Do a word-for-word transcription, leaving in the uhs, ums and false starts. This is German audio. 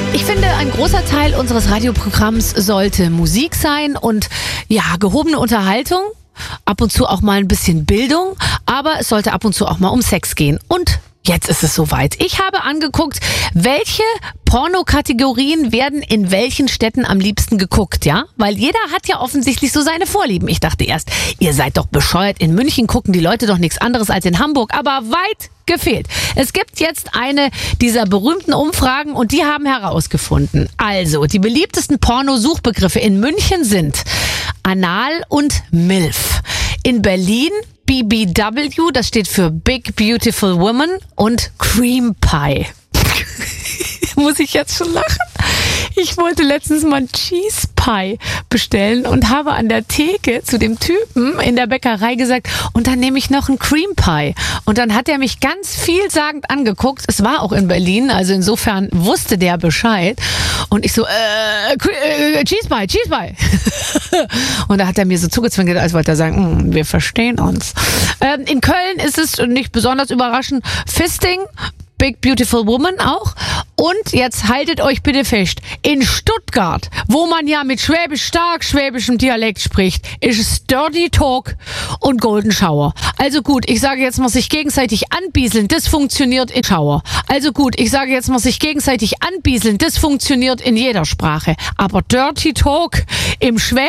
Ich finde, ein großer Teil unseres Radioprogramms sollte Musik sein und ja, gehobene Unterhaltung, ab und zu auch mal ein bisschen Bildung, aber es sollte ab und zu auch mal um Sex gehen. Und jetzt ist es soweit. Ich habe angeguckt, welche Pornokategorien werden in welchen Städten am liebsten geguckt, ja? Weil jeder hat ja offensichtlich so seine Vorlieben. Ich dachte erst, ihr seid doch bescheuert. In München gucken die Leute doch nichts anderes als in Hamburg. Aber weit gefehlt. Es gibt jetzt eine dieser berühmten Umfragen und die haben herausgefunden. Also, die beliebtesten Pornosuchbegriffe in München sind Anal und MILF. In Berlin B B W, das steht für Big Beautiful Woman, und Cream Pie. Muss ich jetzt schon lachen? Ich wollte letztens mal ein Cheese Pie bestellen und habe an der Theke zu dem Typen in der Bäckerei gesagt, und dann nehme ich noch ein Cream Pie. Und dann hat er mich ganz vielsagend angeguckt. Es war auch in Berlin, also insofern wusste der Bescheid. Und ich so, äh, äh Cheese Pie, Cheese Pie. Und da hat er mir so zugezwinkert, als wollte er sagen, wir verstehen uns. Ähm, in Köln ist es nicht besonders überraschend Fisting, Big Beautiful Woman auch. Und jetzt haltet euch bitte fest, in Stuttgart, wo man ja mit schwäbisch stark schwäbischem Dialekt spricht, ist es Dirty Talk und Golden Shower. Also gut, ich sage jetzt mal, sich gegenseitig anbieseln, das funktioniert in Shower. Also gut, ich sage jetzt mal, sich gegenseitig anbieseln, das funktioniert in jeder Sprache. Aber Dirty Talk im Schwäbischen